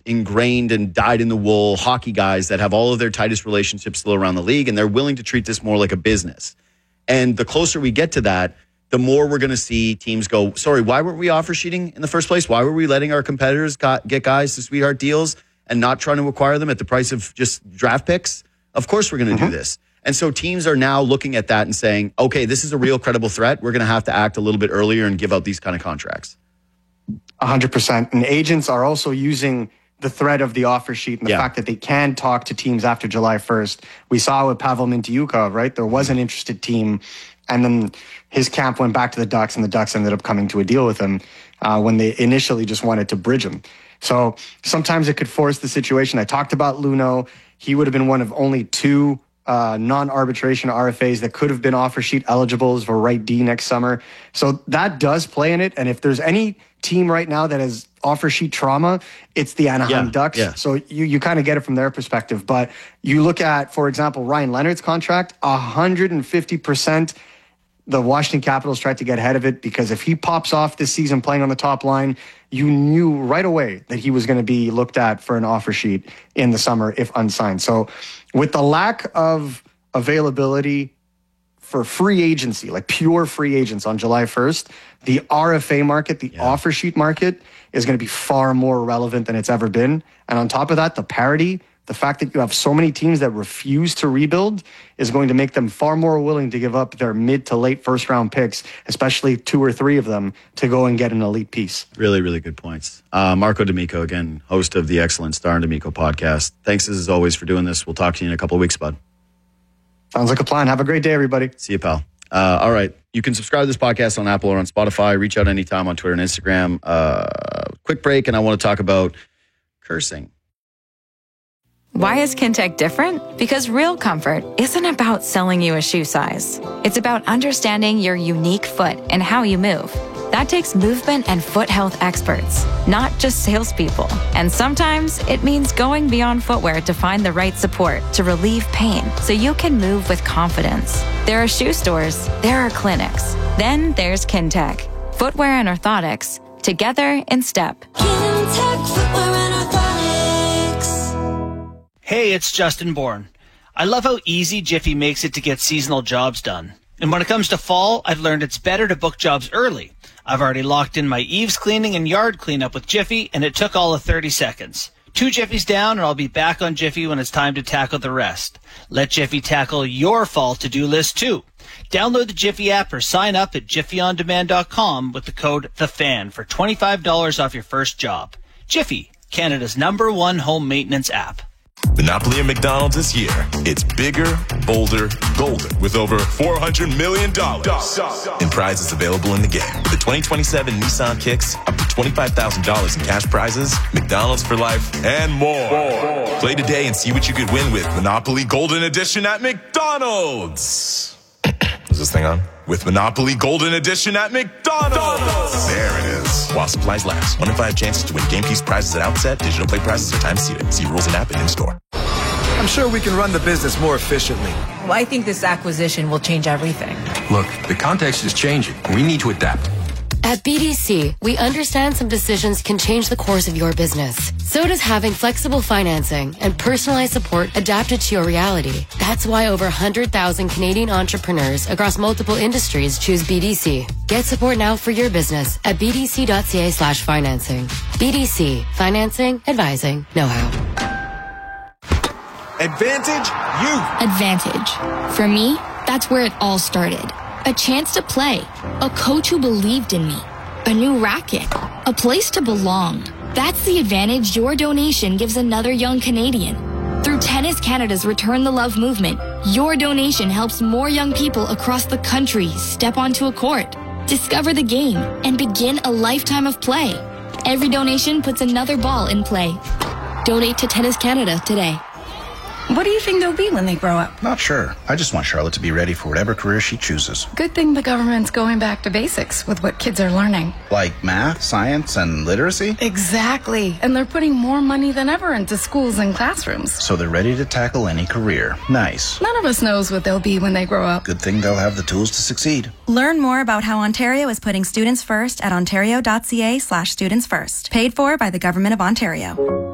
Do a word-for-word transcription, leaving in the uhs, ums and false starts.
ingrained and dyed-in-the-wool hockey guys that have all of their tightest relationships still around the league, and they're willing to treat this more like a business. And the closer we get to that, the more we're going to see teams go, sorry, why weren't we offer sheeting in the first place? Why were we letting our competitors got, get guys to sweetheart deals and not trying to acquire them at the price of just draft picks? Of course we're going to mm-hmm. do this. And so teams are now looking at that and saying, okay, this is a real credible threat. We're going to have to act a little bit earlier and give out these kind of contracts. one hundred percent. And agents are also using the threat of the offer sheet and the yeah. fact that they can talk to teams after July first. We saw with Pavel Mintyukov, right? There was an interested team, and then his camp went back to the Ducks, and the Ducks ended up coming to a deal with him uh, when they initially just wanted to bridge him. So sometimes it could force the situation. I talked about Luno. He would have been one of only two uh, non-arbitration R F As that could have been offer sheet eligibles for right D next summer. So that does play in it. And if there's any team right now that has offer sheet trauma, it's the Anaheim yeah, Ducks. Yeah. So you, you kind of get it from their perspective. But you look at, for example, Ryan Leonard's contract, one hundred fifty percent the Washington Capitals tried to get ahead of it, because if he pops off this season playing on the top line, you knew right away that he was going to be looked at for an offer sheet in the summer if unsigned. So with the lack of availability for free agency, like pure free agents on July first, the R F A market, the yeah. offer sheet market is going to be far more relevant than it's ever been. And on top of that, the parity, the fact that you have so many teams that refuse to rebuild is going to make them far more willing to give up their mid to late first round picks, especially two or three of them, to go and get an elite piece. Really, really good points. Uh, Marco D'Amico, again, host of the excellent Star and D'Amico podcast. Thanks as always for doing this. We'll talk to you in a couple of weeks, bud. Sounds like a plan. Have a great day, everybody. See you, pal. Uh, all right. You can subscribe to this podcast on Apple or on Spotify. Reach out anytime on Twitter and Instagram. Uh, quick break, and I want to talk about cursing. Why is Kintec different? Because real comfort isn't about selling you a shoe size. It's about understanding your unique foot and how you move. That takes movement and foot health experts, not just salespeople. And sometimes it means going beyond footwear to find the right support to relieve pain so you can move with confidence. There are shoe stores, there are clinics. Then there's Kintec. Footwear and orthotics, together in step. Kintec Footwear and Orthotics. Hey, it's Justin Bourne. I love how easy Jiffy makes it to get seasonal jobs done. And when it comes to fall, I've learned it's better to book jobs early. I've already locked in my eaves cleaning and yard cleanup with Jiffy, and it took all of thirty seconds. Two Jiffies down, and I'll be back on Jiffy when it's time to tackle the rest. Let Jiffy tackle your fall to-do list, too. Download the Jiffy app or sign up at jiffy on demand dot com with the code THEFAN for twenty-five dollars off your first job. Jiffy, Canada's number one home maintenance app. Monopoly at McDonald's this year. It's bigger, bolder, golden, with over four hundred million dollars in prizes available in the game. With the twenty twenty-seven Nissan Kicks, up to twenty-five thousand dollars in cash prizes, McDonald's for life, and more. more. Play today and see what you could win with Monopoly Golden Edition at McDonald's. Is this thing on? With Monopoly Golden Edition at McDonald's. There it is. While supplies last. One in five chances to win game piece prizes at outset. Digital play prizes are time seated. See rules and app and in store. I'm sure we can run the business more efficiently. Well, I think this acquisition will change everything. Look, the context is changing. We need to adapt. At B D C, we understand some decisions can change the course of your business. So does having flexible financing and personalized support adapted to your reality. That's why over one hundred thousand Canadian entrepreneurs across multiple industries choose B D C. Get support now for your business at bdc.ca slash financing. B D C. Financing, advising, know-how. Advantage Youth. Advantage. For me, that's where it all started. A chance to play, a coach who believed in me, a new racket, a place to belong. That's the advantage your donation gives another young Canadian. Through Tennis Canada's Return the Love movement, your donation helps more young people across the country step onto a court, discover the game, and begin a lifetime of play. Every donation puts another ball in play. Donate to Tennis Canada today. What do you think they'll be when they grow up? Not sure. I just want Charlotte to be ready for whatever career she chooses. Good thing the government's going back to basics with what kids are learning. Like math, science, and literacy? Exactly. And they're putting more money than ever into schools and classrooms. So they're ready to tackle any career. Nice. None of us knows what they'll be when they grow up. Good thing they'll have the tools to succeed. Learn more about how Ontario is putting students first at ontario.ca slash students first. Paid for by the Government of Ontario.